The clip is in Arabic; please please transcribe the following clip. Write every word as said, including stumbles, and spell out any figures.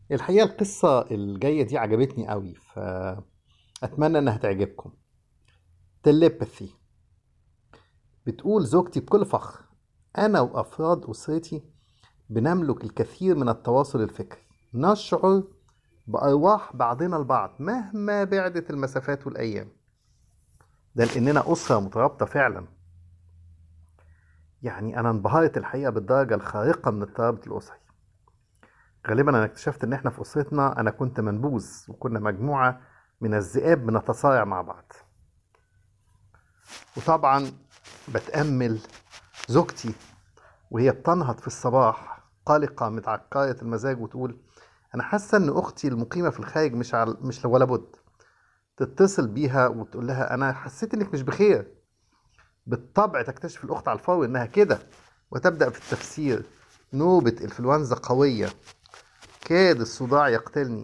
الحقيقة القصة الجاية دي عجبتني قوي، فأتمنى إنها تعجبكم. تليباثي. بتقول زوجتي بكل فخر: أنا وأفراد أسرتي بنملك الكثير من التواصل الفكري، نشعر بأرواح بعضنا البعض مهما بعدت المسافات والأيام. ده لأننا أسرة مترابطة فعلا. يعني أنا انبهرت الحقيقة بالدرجة الخارقة من الترابط الأسري. غالبا أنا اكتشفت إن إحنا في أسرتنا أنا كنت منبوذ، وكنا مجموعة من الذئاب بنتصارع مع بعض. وطبعا بتأمل زوجتي وهي بتنهض في الصباح قلقة متعكرة المزاج وتقول: أنا حاسة إن أختي المقيمة في الخارج مش عل... مش ولا بد. تتصل بيها وتقول لها: أنا حسيت إنك مش بخير. بالطبع تكتشف الأخت على الفور إنها كده، وتبدأ في التفسير: نوبة إنفلونزا قوية، كاد الصداع يقتلني.